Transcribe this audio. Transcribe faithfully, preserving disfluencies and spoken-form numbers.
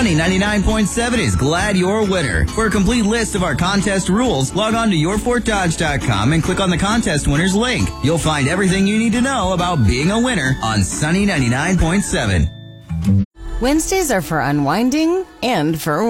Sunny ninety-nine point seven is glad you're a winner. For a complete list of our contest rules, log on to your fort dodge dot com and click on the contest winners link. You'll find everything you need to know about being a winner on Sunny ninety-nine point seven. Wednesdays are for unwinding and for